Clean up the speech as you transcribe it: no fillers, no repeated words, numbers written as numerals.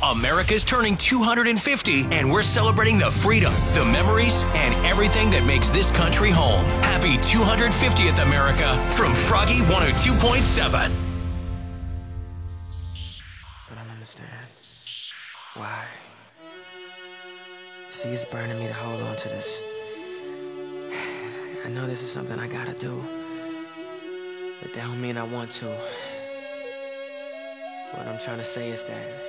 America's turning 250, and we're celebrating the freedom, the memories, and everything that makes this country home. Happy 250th, America, from Froggy 102.7. I don't understand. Why? See, it's burning me to hold on to this. I know this is something I gotta do, but that don't mean I want to. What I'm trying to say is that